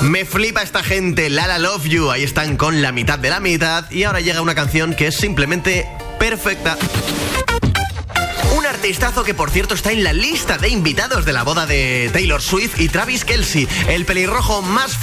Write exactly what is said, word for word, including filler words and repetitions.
Me flipa esta gente, Lala Love You. Ahí están con la mitad de la mitad. Y ahora llega una canción que es simplemente perfecta. Un artistazo que, por cierto, está en la lista de invitados de la boda de Taylor Swift y Travis Kelce, el pelirrojo más